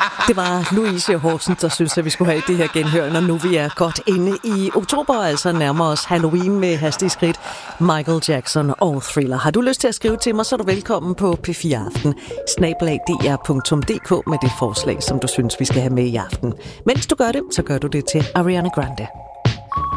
Det var Louise Horsen, der synes, at vi skulle have det her genhør, når nu vi er godt inde i oktober, altså nærmer os Halloween med hastige skridt. Michael Jackson og Thriller. Har du lyst til at skrive til mig, så er du velkommen på p4aften@dr.dk med det forslag, som du synes, vi skal have med i aften. Mens du gør det, så gør du det til Ariana Grande.